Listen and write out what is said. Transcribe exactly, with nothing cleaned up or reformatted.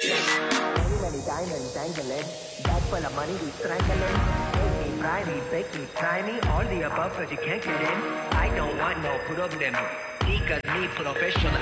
Many, many diamonds dangling. Bag full of money we strangling. Make me, fry me, bake me, try me. All the above cause you can't get in. I don't want no problem. Because me professional.